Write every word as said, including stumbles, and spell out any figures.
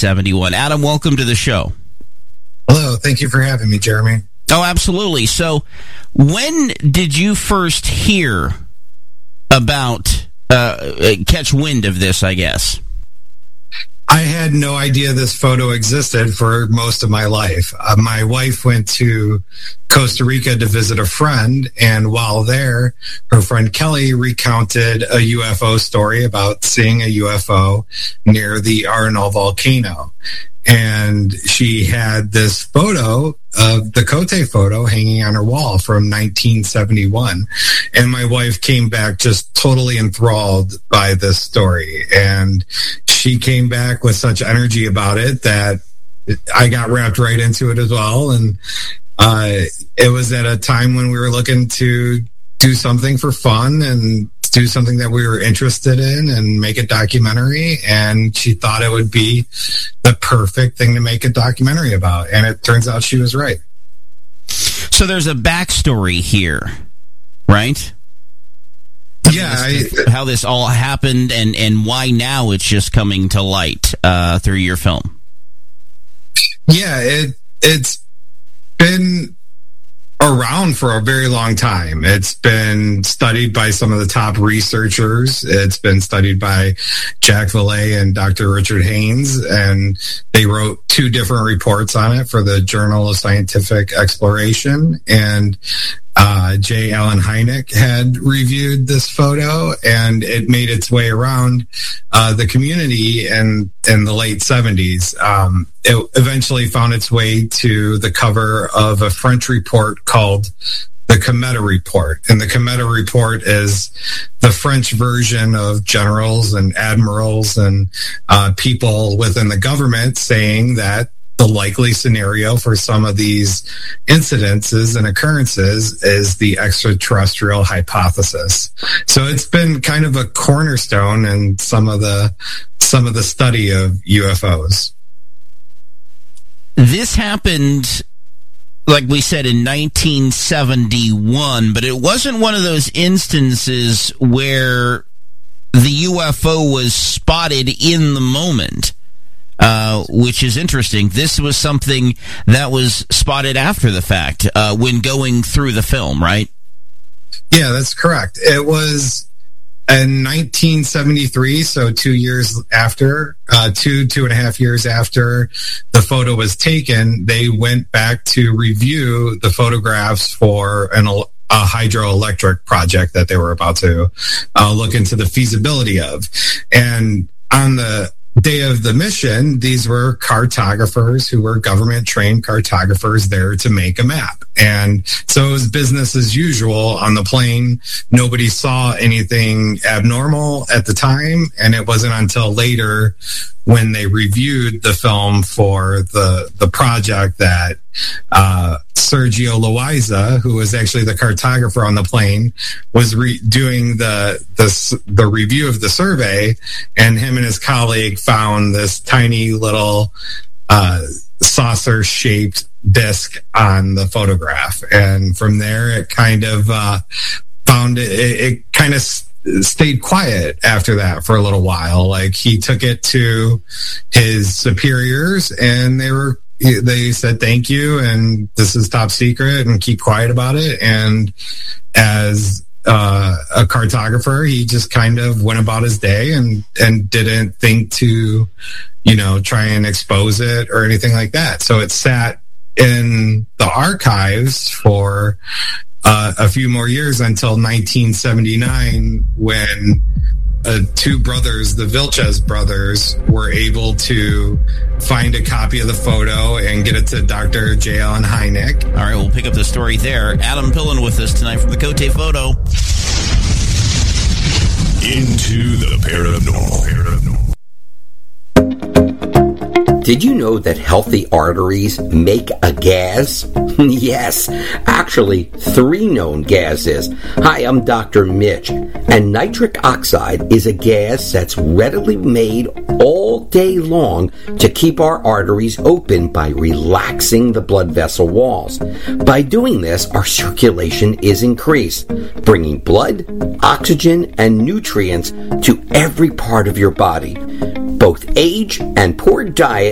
seventy-one. Adam, welcome to the show. Hello, thank you for having me, Jeremy. Oh, absolutely. So, when did you first hear about, uh, catch wind of this, I guess? I had no idea this photo existed for most of my life. Uh, my wife went to Costa Rica to visit a friend, and while there, her friend Kelly recounted a U F O story about seeing a U F O near the Arenal volcano. And she had this photo of the Cote photo hanging on her wall from nineteen seventy-one. And my wife came back just totally enthralled by this story. And she came back with such energy about it that I got wrapped right into it as well. And uh, it was at a time when we were looking to do something for fun and do something that we were interested in and make a documentary. And she thought it would be the perfect thing to make a documentary about. And it turns out she was right. So there's a backstory here, right? Yeah. I, how this all happened and, and why now it's just coming to light uh, through your film. Yeah, it, it's been around for a very long time. It's been studied by some of the top researchers. It's been studied by Jack Valet and Doctor Richard Haynes, and they wrote two different reports on it for the Journal of Scientific Exploration. And uh, J. Allen Hynek had reviewed this photo, and it made its way around uh, the community in, in the late seventies. Um, it eventually found its way to the cover of a French report called the Cometa Report. And the Cometa Report is the French version of generals and admirals and uh, people within the government saying that the likely scenario for some of these incidences and occurrences is the extraterrestrial hypothesis. So it's been kind of a cornerstone in some of the some of the study of U F Os. This happened, like we said, in nineteen seventy-one, but it wasn't one of those instances where the U F O was spotted in the moment. Uh, which is interesting. This was something that was spotted after the fact, uh, when going through the film, right? Yeah, that's correct. It was in nineteen seventy-three, so two years after, uh, two, two and a half years after the photo was taken, they went back to review the photographs for an a hydroelectric project that they were about to uh, look into the feasibility of. And on the day of the mission, these were cartographers who were government-trained cartographers there to make a map. And so it was business as usual on the plane. Nobody saw anything abnormal at the time, and it wasn't until later when they reviewed the film for the the project that uh, Sergio Loaiza, who was actually the cartographer on the plane, was re- doing the, the the review of the survey, and him and his colleague found this tiny little uh, saucer-shaped disc on the photograph, and from there it kind of uh, found it, it, it kind of stayed quiet after that for a little while. Like, he took it to his superiors, and they were they said thank you, and this is top secret, and keep quiet about it. And as uh, a cartographer, he just kind of went about his day and and didn't think to, you know, try and expose it or anything like that. So it sat in the archives for Uh, a few more years until nineteen seventy-nine, when uh, two brothers, the Vilches brothers, were able to find a copy of the photo and get it to Doctor J. Allen Hynek. All right, we'll pick up the story there. Adam Pillen with us tonight from the Cote Photo. Into the paranormal. paranormal. Did you know that healthy arteries make a gas? Yes, actually, three known gases. Hi, I'm Doctor Mitch, and nitric oxide is a gas that's readily made all day long to keep our arteries open by relaxing the blood vessel walls. By doing this, our circulation is increased, bringing blood, oxygen, and nutrients to every part of your body. Both age and poor diet